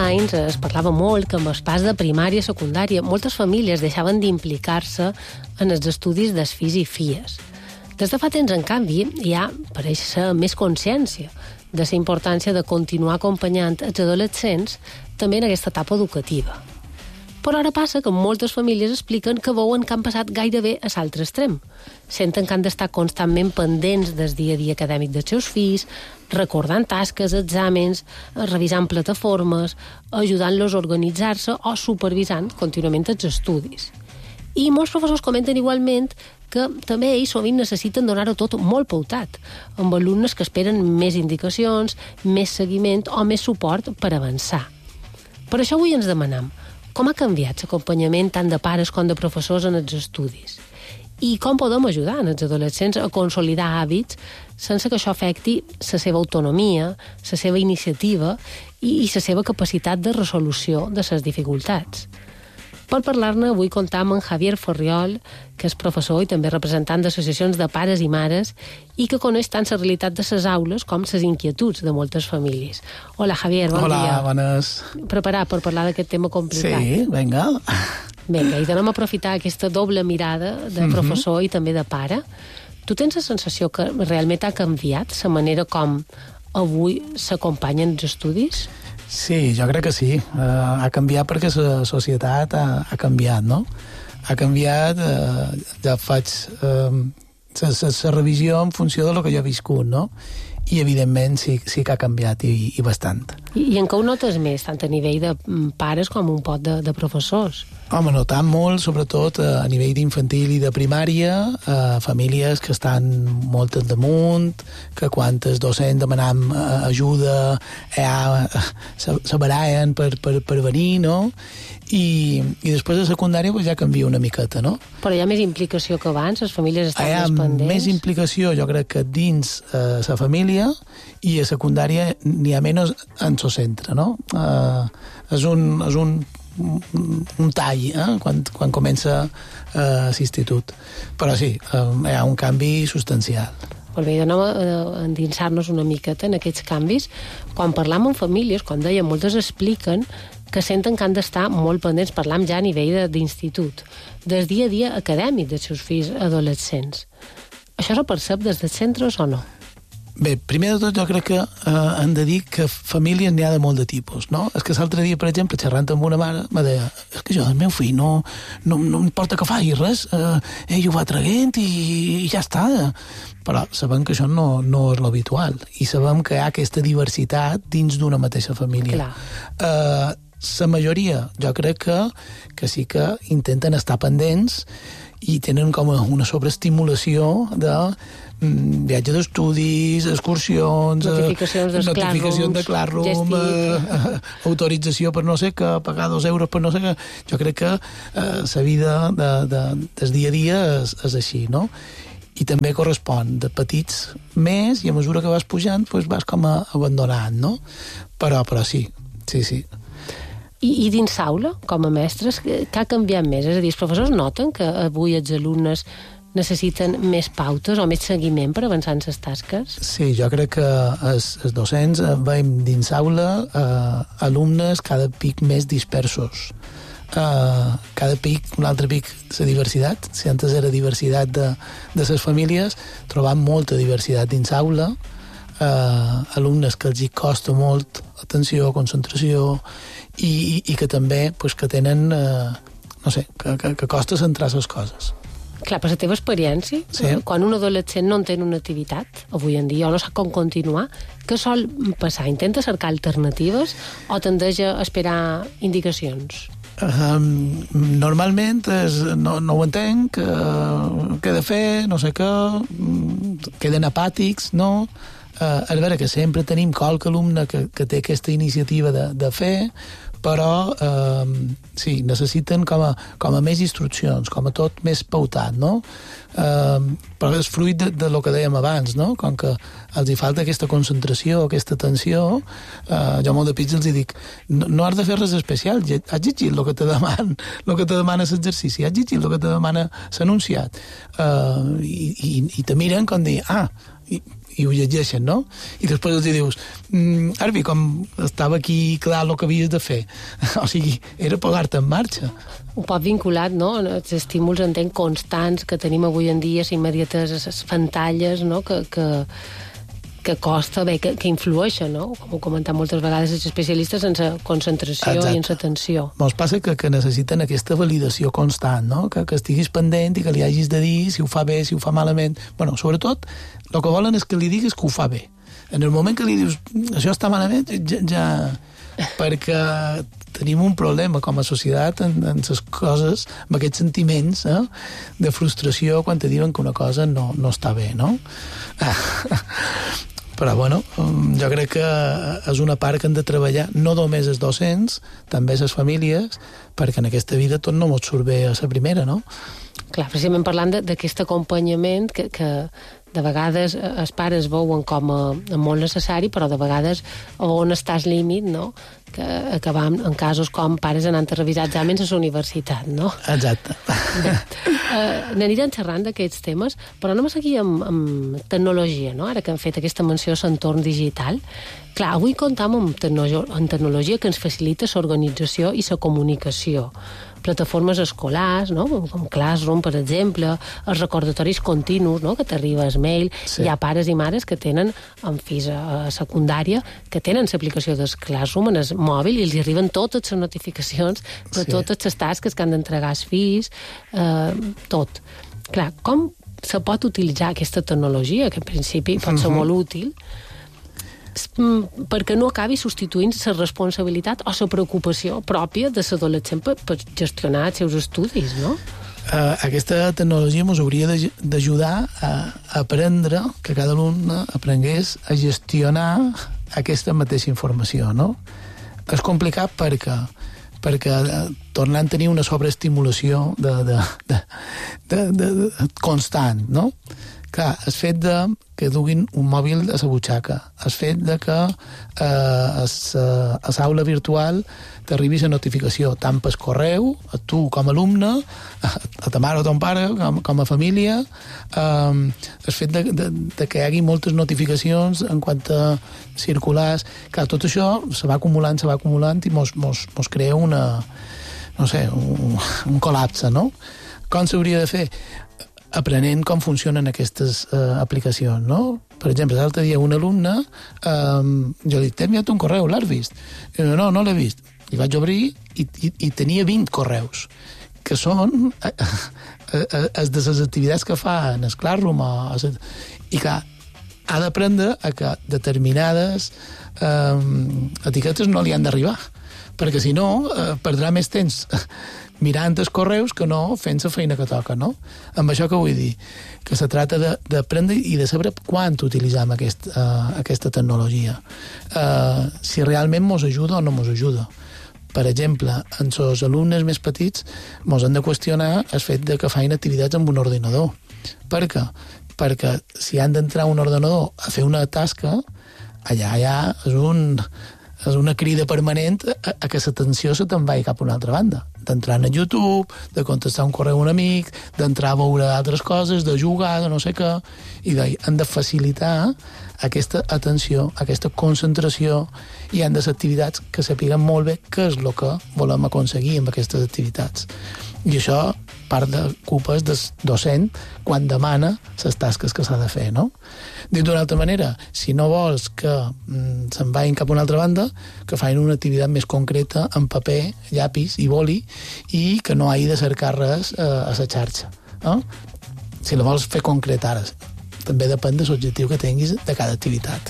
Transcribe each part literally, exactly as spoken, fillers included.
anys es parlava molt que amb els pas de primària i secundària moltes famílies deixaven d'implicar-se en els estudis dels fills i filles. Des de fa temps, en canvi, hi ha, pareix ser, més consciència de la importància de continuar acompanyant els adolescents també en aquesta etapa educativa. Però ara passa que moltes famílies expliquen que veuen que han passat gairebé a l'altre extrem. Senten que han d'estar constantment pendents del dia a dia acadèmic dels seus fills, recordant tasques, exàmens, revisant plataformes, ajudant-los a organitzar-se o supervisant contínuament els estudis. I molts professors comenten igualment que també ells sovint necessiten donar-ho tot molt pautat, amb alumnes que esperen més indicacions, més seguiment o més suport per avançar. Per això avui ens demanam com ha canviat l'acompanyament tant de pares com de professors en els estudis i com podem ajudar els adolescents a consolidar hàbits sense que això afecti la seva autonomia, la seva iniciativa i la seva capacitat de resolució de les dificultats. Per parlar-ne, avui comptam amb Javier Ferriol, que és professor i també representant d'associacions de pares i mares i que coneix tant la realitat de les aules com les inquietuds de moltes famílies. Hola, Javier, bon Hola, dia. Hola, bones. Preparat per parlar d'aquest tema complicat? Sí, vinga. Vinga, i anem a aprofitar aquesta doble mirada de professor mm-hmm. i també de pare. Tu tens la sensació que realment ha canviat la manera com avui s'acompanyen els estudis? Sí, jo crec que sí. Uh, ha canviat perquè la societat ha, ha canviat, no? Ha canviat, uh, ja faig la revisió en funció del que jo he viscut, no? I, evidentment, sí, sí que ha canviat i, i bastant. I, I en què ho notes més, tant a nivell de pares com un pot de, de professors? Home, notant molt, sobretot a nivell d'infantil i de primària, eh, famílies que estan molt al damunt, que quan els docents demanam eh, ajuda ja se, se baraien per, per, per venir, no? I, i després de secundària pues, ja canvia una miqueta, no? Però hi ha més implicació que abans? Les famílies estan hi ha més pendents? Més implicació, jo crec que dins eh, la família i a secundària n'hi ha menys en el centre, no? Eh, és un, és un, un tall eh, quan, quan comença eh, l'institut. Però sí, eh, hi ha un canvi substancial. Molt bé, anem a endinsar-nos una miqueta en aquests canvis. Quan parlam amb famílies, com deia, moltes expliquen que senten que han d'estar molt pendents, parlam ja a nivell d'institut, del dia a dia acadèmic dels seus fills adolescents. Això se percep des dels centres o no? Bé, primer de tot jo crec que eh, hem de dir que famílies n'hi ha de molt de tipus, no? És que l'altre dia, per exemple, xerrant amb una mare, me deia, és que jo, el meu fill, no, no, no importa que faci res, eh, ell ho va traguent i, i ja està. Però sabem que això no, no és l'habitual i sabem que hi ha aquesta diversitat dins d'una mateixa família. Clar. Eh, la majoria, jo crec que, que sí que intenten estar pendents i tenen com una sobreestimulació de mm, viatge d'estudis, excursions, notificacions, eh, notificacions de Classroom, eh, autorització per no sé què, pagar dos euros per no sé què. Jo crec que la eh, vida de, de, del dia a dia és, és així, no? I també correspon de petits més i a mesura que vas pujant doncs vas com a abandonant, no? Però, però sí, sí, sí. I, i dins l'aula, com a mestres, què ha canviat més? És a dir, els professors noten que avui els alumnes necessiten més pautes o més seguiment per avançar en les tasques? Sí, jo crec que els, els docents veiem dins l'aula eh, alumnes cada pic més dispersos. Uh, cada pic, un altre pic la diversitat. Si antes era diversitat de, de les famílies, trobam molta diversitat dins l'aula, uh, alumnes que els hi costa molt atenció, concentració i, i, i que també pues, que tenen uh, no sé, que, que, que costa centrar les coses. Clar, per la teva experiència, sí. Quan un adolescent no entén una activitat, avui en dia, o no sap com continuar, què sol passar? Intenta cercar alternatives o tendeix a esperar indicacions? Um, normalment és, no, no ho entenc, uh, què he de fer, no sé què, queden apàtics, no? Uh, a veure, que sempre tenim qualque alumne que, que té aquesta iniciativa de, de fer, però eh, sí, necessiten com a, com a més instruccions, com a tot més pautat, no? Eh, però és fruit de, de lo que dèiem abans, no? Com que els hi falta aquesta concentració, aquesta atenció, eh, jo molt de pits els hi dic, no, no has de fer res especial, has llegit el que te deman, el que te demana l'exercici, has llegit el que te demana s'anunciat, eh, i, i, i te miren com dir, ah, i, i ho llegeixen, no? I després els dius, mm, Arbi, com estava aquí clar el que havies de fer. O sigui, era posar-te en marxa. Un poc vinculat, no?, els estímuls, entenc, constants que tenim avui en dia, les immediates, les pantalles, no?, que, que, que costa bé, que, que influeixen, no?, com ho comenten moltes vegades els especialistes, en la concentració. Exacte. I en l'atenció. Mos passa que, que necessiten aquesta validació constant, no?, que, que estiguis pendent i que li hagis de dir si ho fa bé, si ho fa malament. Bueno, sobretot, el que volen és que li diguis que ho fa bé. En el moment que li dius, això està malament, ja... ja... perquè tenim un problema com a societat en, en les coses, amb aquests sentiments, eh, de frustració quan te diuen que una cosa no, no està bé, no? Però, bueno, jo crec que és una part que han de treballar no només els docents, també les famílies, perquè en aquesta vida tot no mos surt bé a la primera, no? Clar, precisament parlant d'aquest acompanyament que, que de vegades els pares veuen com a, a molt necessari, però de vegades on està el límit, no?, que acabam en casos com pares anant a revisar exàmens a la universitat, no? Exacte. Bé, uh, n'anirem xerrant d'aquests temes, però anem a seguir amb, amb tecnologia, no?, ara que hem fet aquesta menció a l'entorn digital. Clar, avui comptam amb, tecno amb tecnologia que ens facilita l'organització i la comunicació. Plataformes escolars, no?, com Classroom, per exemple, els recordatoris continus, no?, que t'arriba el mail. Sí. Hi ha pares i mares que tenen, en fills a secundària, que tenen l'aplicació del Classroom en el mòbil i els arriben totes les notificacions de sí. totes les tasques que han d'entregar els fills, eh, tot. Clar, com se pot utilitzar aquesta tecnologia, que en principi pot ser uh-huh. molt útil, perquè no acabi substituint la responsabilitat o la preocupació pròpia de l'adolescent per, per gestionar els seus estudis, no? Uh, aquesta tecnologia ens hauria d'ajudar a, a aprendre, que cada alumne aprengués a gestionar aquesta mateixa informació, no? És complicat perquè perquè tornant a tenir una sobreestimulació de, de, de, de, de, de constant, no? Clar, el fet de que duguin un mòbil a la butxaca, el fet de que eh, a l'aula virtual t'arribi la notificació tant pel correu, a tu com a alumne, a, a ta mare o ton pare com, com a família, eh, el fet de, de, de que hi hagi moltes notificacions en quant a circulars, clar, tot això se va acumulant, se va acumulant i mos, mos, mos crea una, no sé, un, un col·lapse, no? Com s'hauria de fer? Aprenent com funcionen aquestes uh, aplicacions, no? Per exemple, l'altre dia un alumne, um, jo li dic, t'he enviat un correu, l'has vist? I diu, no, no l'he vist. I vaig obrir i, i, i tenia vint correus, que són uh, uh, uh, de les activitats que fa en el Classroom. O, I clar, ha d'aprendre a que determinades um, etiquetes no li han d'arribar, perquè si no uh, perdrà més temps mirant els correus que no fent la feina que toca, no? Amb això que vull dir? Que se tracta d'aprendre i de saber quan utilitzem aquest, uh, aquesta tecnologia. Uh, si realment mos ajuda o no mos ajuda. Per exemple, en els alumnes més petits mos han de qüestionar el fet de que feien activitats amb un ordinador. Per què? Perquè si han d'entrar a un ordinador a fer una tasca, allà, allà és un... és una crida permanent a, a que l'atenció se te'n vagi cap a una altra banda. D'entrar a YouTube, de contestar un correu a un amic, d'entrar a veure altres coses, de jugar, de no sé què, i de, han de facilitar aquesta atenció, aquesta concentració, i han de ser activitats que sapiguen molt bé què és el que volem aconseguir amb aquestes activitats. I això part de culpa del docent quan demana les tasques que s'ha de fer, no? Dit d'una altra manera, si no vols que mm, se'n vagin cap a una altra banda, que facin una activitat més concreta en paper, llapis i boli, i que no hagi de cercar res eh, a la xarxa. Eh? Si la vols fer concreta ara, també depèn de l'objectiu que tinguis de cada activitat.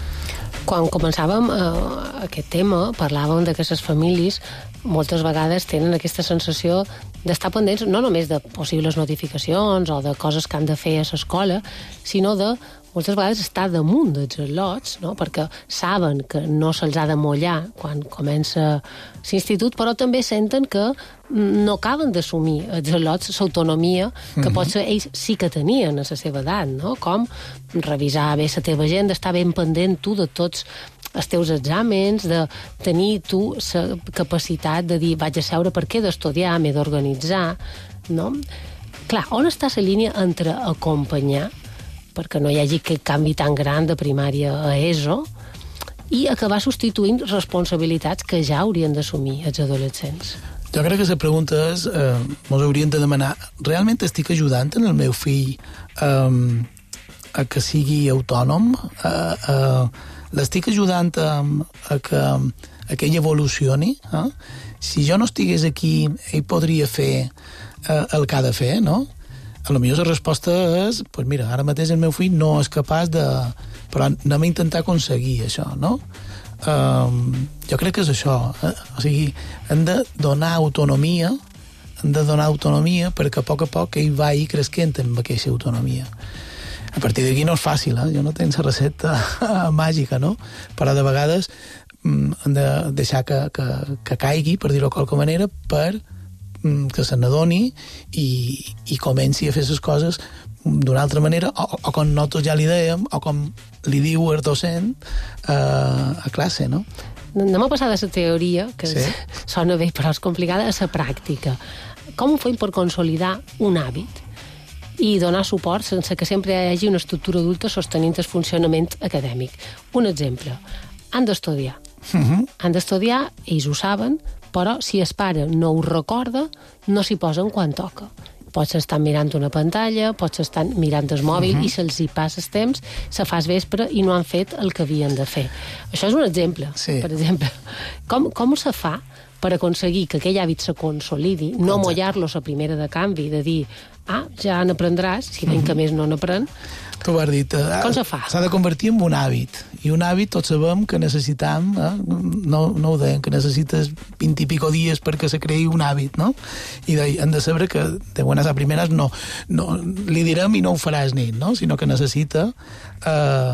Quan començàvem eh, aquest tema, parlàvem de que les famílies moltes vegades tenen aquesta sensació d'estar pendents no només de possibles notificacions o de coses que han de fer a l'escola, sinó de moltes vegades estar damunt dels lots, no? Perquè saben que no se'ls ha de mullar quan comença l'institut, però també senten que no acaben d'assumir els lots l'autonomia que mm-hmm. potser ells sí que tenien a la seva edat, no? Com revisar bé la teva agenda, estar ben pendent tu de tots els teus exàmens, de tenir tu la capacitat de dir vaig a seure perquè he d'estudiar, m'he d'organitzar, no? Clar, on està la línia entre acompanyar perquè no hi hagi aquest canvi tan gran de primària a ESO, i acabar substituint responsabilitats que ja haurien d'assumir els adolescents. Jo crec que la pregunta és, eh, mos haurien de demanar, realment estic ajudant en el meu fill eh, a que sigui autònom? Eh, eh, l'estic ajudant a, a, que, a que ell evolucioni? Eh? Si jo no estigués aquí, ell podria fer eh, el que ha de fer, no? A lo millor la resposta és, pues mira, ara mateix el meu fill no és capaç de... Però anem a intentar aconseguir això, no? Um, jo crec que és això. Eh? O sigui, hem de donar autonomia, hem de donar autonomia perquè a poc a poc ell vagi creixent amb aquesta autonomia. A partir d'aquí no és fàcil, eh? Jo no tinc la recepta màgica, no? Però de vegades mm, hem de deixar que, que, que caigui, per dir-ho de qualque manera, per mm, que se n'adoni i, i comenci a fer les coses d'una altra manera, o, o com nosaltres ja li dèiem, o com li diu el docent eh, a classe, no? Anem a passar de la teoria, que sí. sona bé però és complicada, a la pràctica. Com ho fem per consolidar un hàbit i donar suport sense que sempre hi hagi una estructura adulta sostenint el funcionament acadèmic? Un exemple, han d'estudiar. Uh-huh. Han d'estudiar, ells ho saben, però si el pare no ho recorda, no s'hi posen quan toca. Pots estar mirant una pantalla, pots estar mirant el mòbil, uh-huh. i se'ls hi passa el temps, se fa el vespre i no han fet el que havien de fer. Això és un exemple, sí. per exemple. Com, com se fa per aconseguir que aquell hàbit se consolidi, no Exacte. Mollar-lo a primera de canvi, de dir, ah, ja n'aprendràs, si veiem uh-huh. que més no n'aprèn. Tu ho has dit. Eh, Com se fa? S'ha de convertir en un hàbit. I un hàbit tots sabem que necessitam, eh? no, no ho deien, que necessites vint i pico dies perquè se creï un hàbit, no? I de, hem de saber que de buenas a primeres no, no li direm i no ho faràs ni, no? Sinó que necessita eh,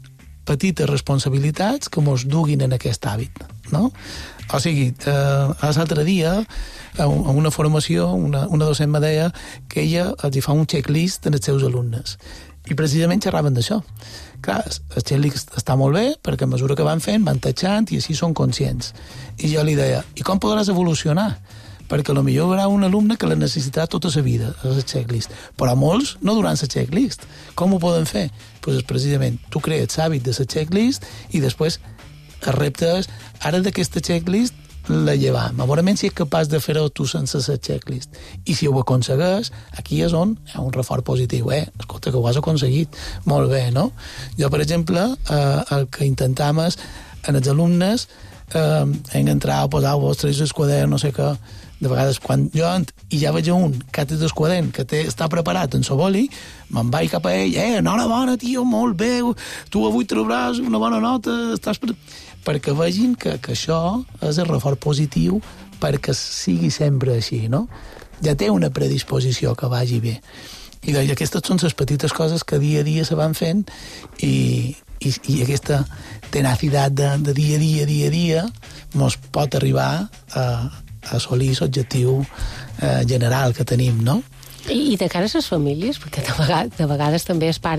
petites responsabilitats que mos duguin en aquest hàbit, no? O sigui, eh, l'altre dia, en una formació, una, una docent me deia que ella els fa un checklist als seus alumnes. I precisament xerraven d'això. Clar, el checklist està molt bé, perquè a mesura que van fent, van tatxant i així són conscients. I jo li deia, i com podràs evolucionar? Perquè potser hi haurà un alumne que la necessitarà tota la vida, el checklist. Però molts no durant el checklist. Com ho poden fer? Doncs pues precisament, tu crees l'hàbit de la checklist i després els reptes, ara d'aquesta checklist la llevam. A veure si és capaç de fer-ho tu sense la checklist. I si ho aconsegueix, aquí és on hi ha un reforç positiu. Eh? Escolta, que ho has aconseguit. Molt bé, no? Jo, per exemple, eh, el que intentam és, en els alumnes, eh, hem d'entrar a posar vos tres el quadern, no sé què. De vegades, quan jo ent i ja veig un que té el quadern, que té, està preparat en el boli, me'n vaig cap a ell, eh, enhorabona, tio, molt bé, tu avui trobaràs una bona nota, estàs... Pre... perquè vegin que, que això és el reforç positiu perquè sigui sempre així, no? Ja té una predisposició que vagi bé. I doncs, aquestes són les petites coses que dia a dia se van fent i, i, i aquesta tenacitat de, de dia a dia, dia a dia, mos pot arribar a, a assolir l'objectiu eh, general que tenim, no? I, I de cara a les famílies, perquè de vegades, de vegades també els pares